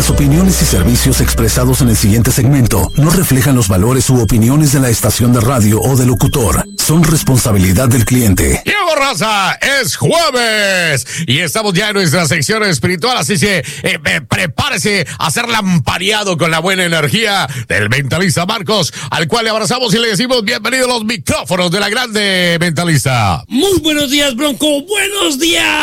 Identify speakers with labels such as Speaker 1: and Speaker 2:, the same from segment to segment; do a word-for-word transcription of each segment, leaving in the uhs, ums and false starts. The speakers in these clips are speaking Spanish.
Speaker 1: Las opiniones y servicios expresados en el siguiente segmento no reflejan los valores u opiniones de la estación de radio o del locutor. Son responsabilidad del cliente.
Speaker 2: ¡Diego Raza! ¡Es jueves! Y estamos ya en nuestra sección espiritual, así que eh, eh, prepárese a ser lampareado con la buena energía del mentalista Marcos, al cual le abrazamos y le decimos bienvenido a los micrófonos de la grande mentalista.
Speaker 3: Muy buenos días, Bronco. Buenos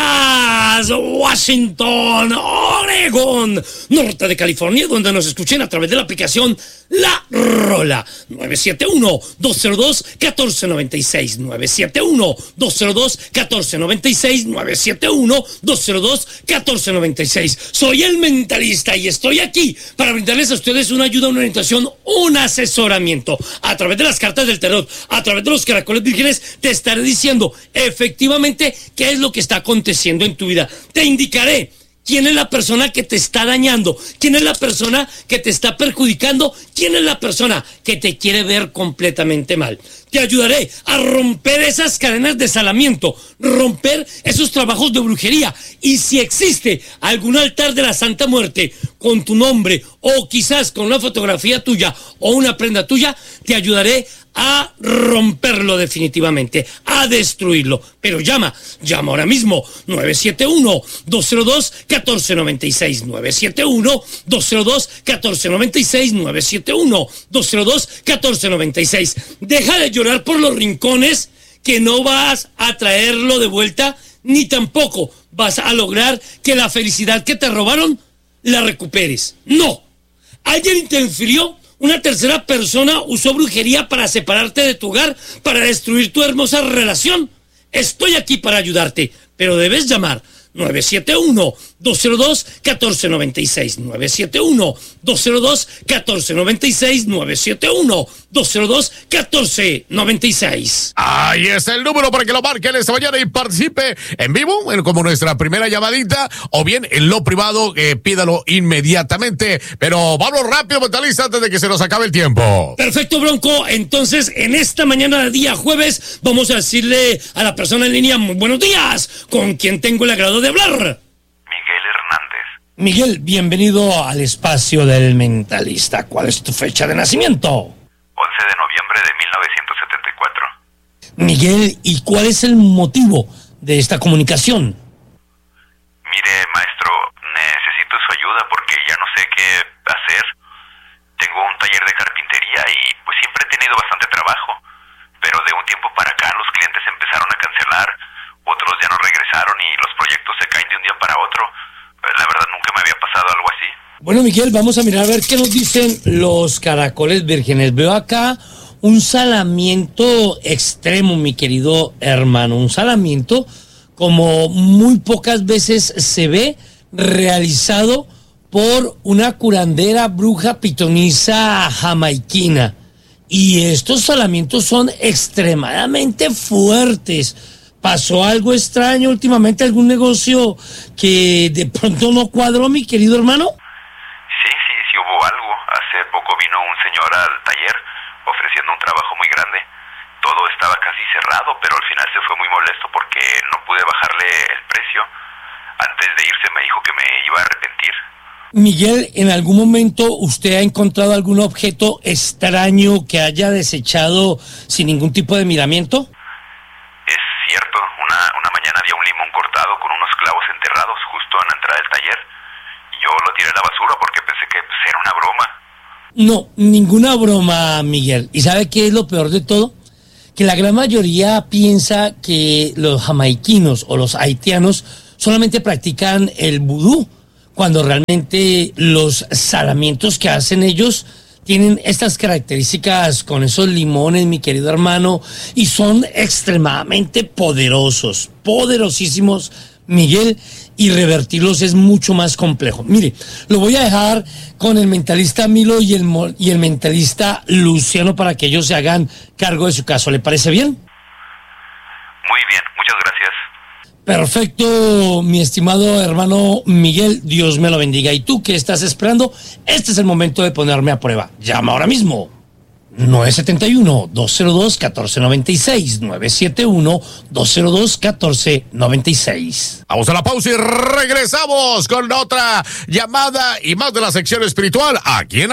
Speaker 3: días, Washington, Oregón, norte de California, donde nos escuchen a través de la aplicación La Rola. nueve siete uno, dos cero dos, uno cuatro nueve seis, nueve siete uno, dos cero dos, uno cuatro nueve seis, nueve siete uno, dos cero dos, uno cuatro nueve seis. Soy el mentalista y estoy aquí para brindarles a ustedes una ayuda, una orientación, un asesoramiento. A través de las cartas del tarot, a través de los caracoles vírgenes, te estaré diciendo efectivamente qué es lo que está aconteciendo en tu vida. Te indicaré quién es la persona que te está dañando, quién es la persona que te está perjudicando, quién es la persona que te quiere ver completamente mal. Te ayudaré a romper esas cadenas de salamiento, romper esos trabajos de brujería. Y si existe algún altar de la Santa Muerte con tu nombre o quizás con una fotografía tuya o una prenda tuya, te ayudaré a romperlo definitivamente, a destruirlo. Pero llama, llama ahora mismo, nueve siete uno, dos cero dos, uno cuatro nueve seis, nueve siete uno, dos cero dos, uno cuatro nueve seis, nueve siete uno, dos cero dos, uno cuatro nueve seis. Deja de llorar por los rincones, que no vas a traerlo de vuelta, ni tampoco vas a lograr que la felicidad que te robaron la recuperes. No, alguien interfirió. Una tercera persona usó brujería para separarte de tu hogar, para destruir tu hermosa relación. Estoy aquí para ayudarte, pero debes llamar nueve siete uno, dos cero dos, uno cuatro nueve seis, nueve siete uno, dos cero dos, uno cuatro nueve seis, nueve siete uno, dos cero dos, uno cuatro nueve seis.
Speaker 2: Ahí está el número para que lo marquen esta mañana y participe en vivo, en como nuestra primera llamadita, o bien en lo privado, eh, pídalo inmediatamente. Pero vamos rápido, mentalista, antes de que se nos acabe el tiempo.
Speaker 3: Perfecto, Bronco. Entonces, en esta mañana de día jueves, vamos a decirle a la persona en línea, muy buenos días, con quien tengo el agrado de hablar.
Speaker 4: Miguel Hernández.
Speaker 3: Miguel, bienvenido al espacio del mentalista. ¿Cuál es tu fecha de nacimiento?
Speaker 4: once de noviembre de mil novecientos setenta y cuatro.
Speaker 3: Miguel, ¿y cuál es el motivo de esta comunicación?
Speaker 4: Mire, maestro, necesito su ayuda porque ya no sé qué hacer. Tengo un taller de carpintería y pues siempre he tenido bastante trabajo, pero de un tiempo para acá los clientes empezaron a cancelar, otros ya no regresaron y los proyectos se caen de un día para otro. La verdad nunca me había pasado algo así.
Speaker 3: Bueno, Miguel, vamos a mirar a ver qué nos dicen los caracoles vírgenes. Veo acá un salamiento extremo, mi querido hermano, un salamiento como muy pocas veces se ve, realizado por una curandera bruja pitonisa jamaiquina. Y estos salamientos son extremadamente fuertes. ¿Pasó algo extraño últimamente, algún negocio que de pronto no cuadró, mi querido hermano?
Speaker 4: Sí, sí, sí hubo algo. Hace poco vino un señor al taller ofreciendo un trabajo muy grande. Todo estaba casi cerrado, pero al final se fue muy molesto porque no pude bajarle el precio. Antes de irse me dijo que me iba a arrepentir.
Speaker 3: Miguel, ¿en algún momento usted ha encontrado algún objeto extraño que haya desechado sin ningún tipo de miramiento?
Speaker 4: Es cierto, una, una mañana había un limón cortado con unos clavos enterrados justo en la entrada del taller. Yo lo tiré a la basura porque pensé que pues, era una broma.
Speaker 3: No, ninguna broma, Miguel. ¿Y sabe qué es lo peor de todo? Que la gran mayoría piensa que los jamaiquinos o los haitianos solamente practican el vudú, cuando realmente los salamientos que hacen ellos tienen estas características con esos limones, mi querido hermano, y son extremadamente poderosos, poderosísimos, Miguel, y revertirlos es mucho más complejo. Mire, lo voy a dejar con el mentalista Milo y el, y el mentalista Luciano para que ellos se hagan cargo de su caso. ¿Le parece bien?
Speaker 4: Muy bien, muchas gracias.
Speaker 3: Perfecto, mi estimado hermano Miguel, Dios me lo bendiga. ¿Y tú qué estás esperando? Este es el momento de ponerme a prueba. Llama ahora mismo. nueve siete uno, dos cero dos, uno cuatro nueve seis, nueve siete uno, dos cero dos, uno cuatro nueve seis.
Speaker 2: Vamos a la pausa y regresamos con otra llamada y más de la sección espiritual aquí en